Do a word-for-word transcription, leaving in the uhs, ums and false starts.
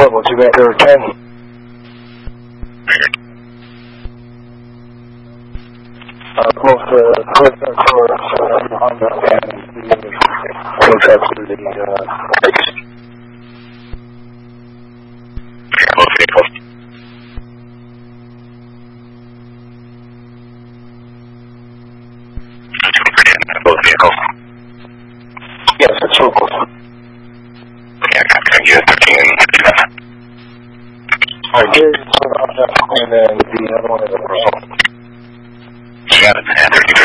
level to Vancouver ten. Uh, close to close to course, uh, Honda and close up to the, uh, both vehicles. Both vehicles. yes, it's local. Yeah, Captain U thirteen fifty-seven. Alright, here's Honda and then the other one is a Russell. You got it, and thirty-two